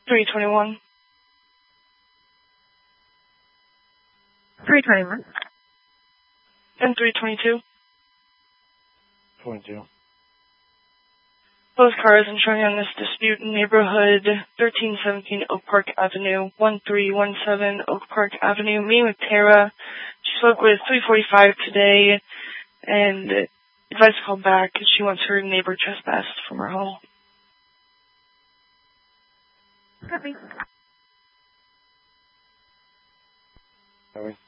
321. 321. And 322. 22. Both cars insuring on this dispute in neighborhood 1317 Oak Park Avenue, 1317 Oak Park Avenue. Meeting with Tara. She spoke with 345 today and advised to call back because she wants her neighbor trespassed from her home. Copy. Copy.